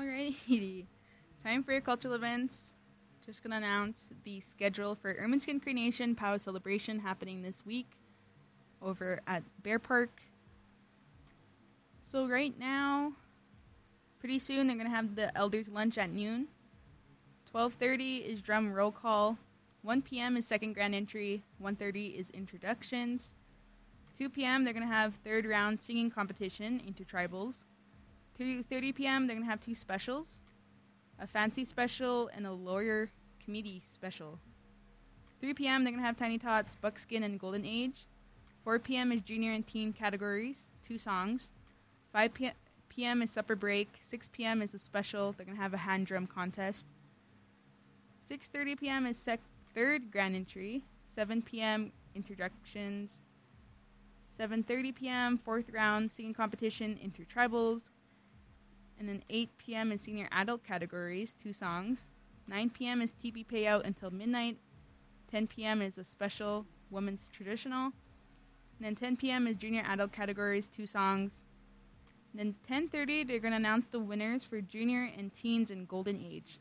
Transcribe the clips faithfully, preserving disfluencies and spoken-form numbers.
Alrighty. Time for your cultural events. Just going to announce the schedule for Ermineskin Cree Nation Powwow Celebration happening this week over at Bear Park. So right now, pretty soon they're going to have the Elders Lunch at noon. twelve thirty is drum roll call. one p.m. is second grand entry. one thirty is introductions. two p.m. they're going to have third round singing competition into tribals. two thirty p.m. they're going to have two specials. A fancy special and a lawyer committee special. three p.m. they're going to have Tiny Tots, Buckskin, and Golden Age. four p.m. is junior and teen categories, two songs. five p.m. is supper break. six p.m. is a special. They're going to have a hand drum contest. six thirty p.m. is sec- third grand entry. seven p.m. introductions. seven thirty p.m. fourth round singing competition intertribals. And then eight p.m. is senior adult categories, two songs. nine p.m. is T P payout until midnight. ten p.m. is a special women's traditional. And then ten p.m. is junior adult categories, two songs. And then ten thirty, they're going to announce the winners for junior and teens and golden age.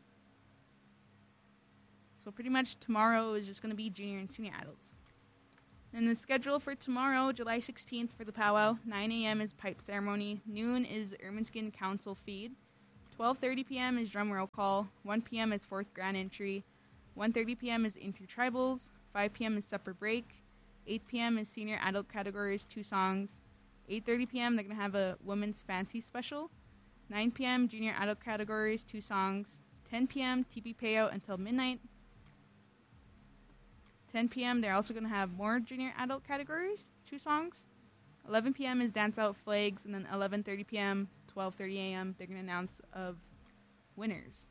So pretty much tomorrow is just going to be junior and senior adults. And the schedule for tomorrow, July sixteenth, for the powwow, nine a.m. is pipe ceremony, noon is Ermineskin Council feed, twelve thirty p.m. is drum roll call, one p.m. is fourth grand entry, one thirty p.m. is intertribals, five p.m. is supper break, eight p.m. is senior adult categories, two songs, eight thirty p.m. they're going to have a women's fancy special, nine p.m. junior adult categories, two songs, ten p.m. T P payout until midnight, ten p.m. they're also going to have more junior adult categories, two songs. eleven p.m. is dance out flags, and then eleven thirty p.m., twelve thirty a.m. they're going to announce of winners.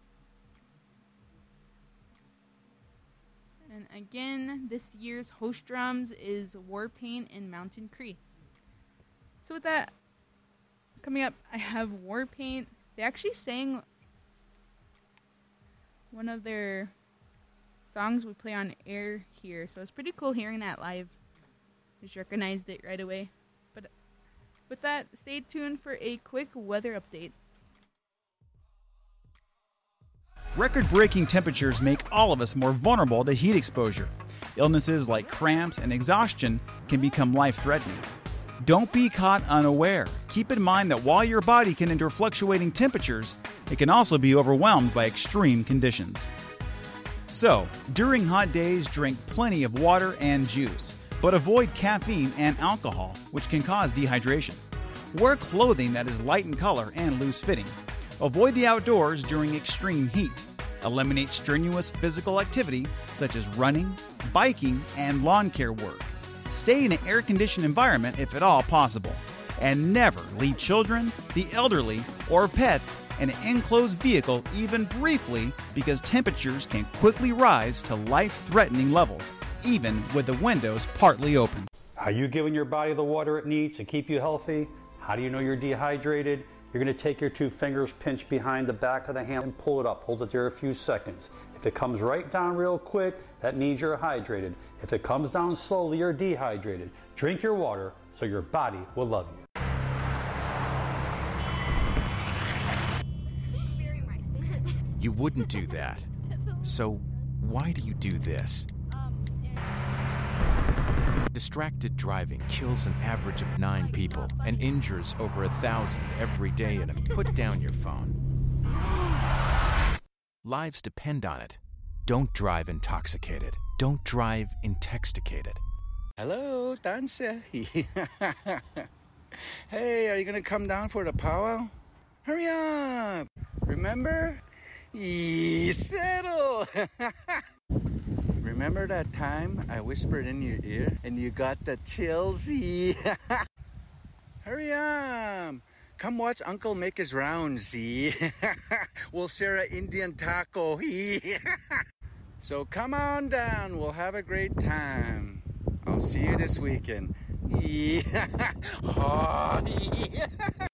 And again, this year's host drums is War Paint in Mountain Cree. So with that, coming up, I have War Paint. They actually sang one of their songs we play on air here, so it's pretty cool hearing that live. Just recognized it right away. But with that, stay tuned for a quick weather update. Record-breaking temperatures make all of us more vulnerable to heat exposure. Illnesses like cramps and exhaustion can become life-threatening. Don't be caught unaware. Keep in mind that while your body can endure fluctuating temperatures, it can also be overwhelmed by extreme conditions. So, during hot days, drink plenty of water and juice, but avoid caffeine and alcohol, which can cause dehydration. Wear clothing that is light in color and loose-fitting. Avoid the outdoors during extreme heat. Eliminate strenuous physical activity such as running, biking, and lawn care work. Stay in an air-conditioned environment if at all possible. And never leave children, the elderly, or pets in an enclosed vehicle even briefly, because temperatures can quickly rise to life-threatening levels, even with the windows partly open. Are you giving your body the water it needs to keep you healthy? How do you know you're dehydrated? You're going to take your two fingers, pinch behind the back of the hand, and pull it up. Hold it there a few seconds. If it comes right down real quick, that means you're hydrated. If it comes down slowly, you're dehydrated. Drink your water so your body will love you. You wouldn't do that. So why do you do this? Distracted driving kills an average of nine people and injures over a thousand every day in a put down your phone. Lives depend on it. Don't drive intoxicated. Don't drive intoxicated. Hello, Dancer. Hey, are you going to come down for the powwow? Hurry up. Remember? Settle. Remember that time I whispered in your ear and you got the chills? Hurry up. Come watch Uncle make his rounds. We'll share an Indian taco. So come on down. We'll have a great time. I'll see you this weekend.